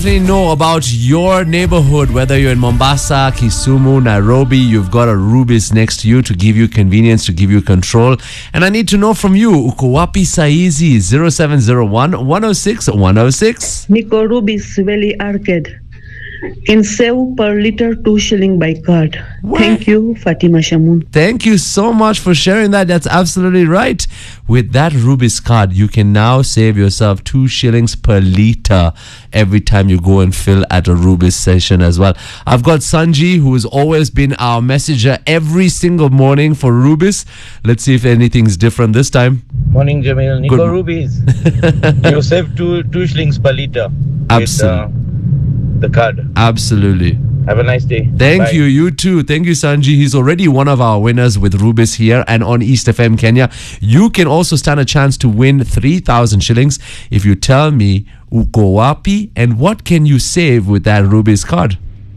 Know about your neighborhood, whether you're in Mombasa, Kisumu, Nairobi. You've got a Rubis next to you to give you convenience, to give you control. And I need to know from you, uko wapi saizi? 0701 106 106. Nico Rubis Valley Arcade. In sale per liter, 2 shilling by card. What? Thank you, Fatima Shamoon. Thank you so much for sharing that. That's absolutely right. With that Rubis card, you can now save yourself 2 shillings per liter every time you go and fill at a Rubis session as well. I've got Sanji, who has always been our messenger every single morning for Rubis. Let's see if anything's different this time. Morning, Jamil. Nico Rubis. You save 2 shillings per liter. Absolutely. The card. Absolutely. Have a nice day. Thank Bye. you. You too. Thank you, Sanji. He's already one of our winners with Rubis here and on East FM Kenya. You can also stand a chance to win 3,000 shillings if you tell me uko wapi and what can you save with that Rubis card.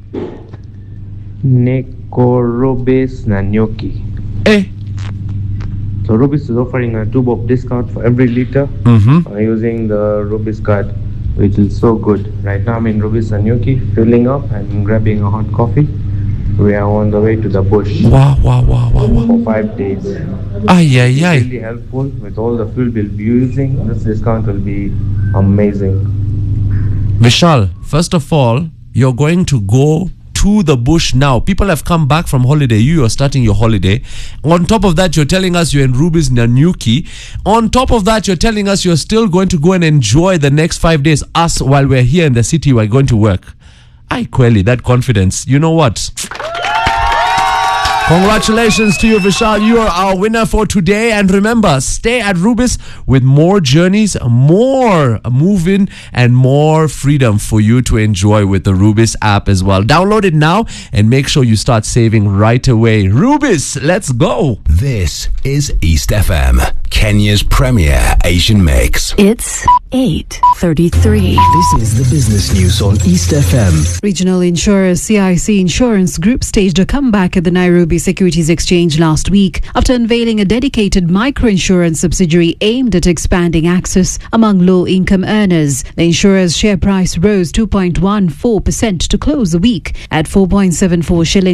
Neko Rubis na Nyoki. So Rubis is offering a tube of discount for every liter using the Rubis card, which is so good. Right now I'm in Rubis Anyuki, filling up and grabbing a hot coffee. We are on the way to the bush. Wow. For 5 days. It's really helpful with all the fuel we'll be using. This discount will be amazing. Vishal, first of all, you're going to go to the bush now. People have come back from holiday. You are starting your holiday. On top of that, you're telling us you're in Rubis Nanyuki. On top of that, you're telling us you're still going to go and enjoy the next 5 days. Us, while we're here in the city, we're going to work. Kweli, that confidence. You know what? Congratulations to you, Vishal. You are our winner for today. And remember, stay at Rubis with more journeys, more move-in, and more freedom for you to enjoy with the Rubis app as well. Download it now and make sure you start saving right away. Rubis, let's go. This is East FM, Kenya's premier Asian mix. It's 8:33. This is the business news on East FM. Regional insurer CIC Insurance Group staged a comeback at the Nairobi Securities Exchange last week after unveiling a dedicated microinsurance subsidiary aimed at expanding access among low-income earners. The insurer's share price rose 2.14% to close the week at 4.74 shillings.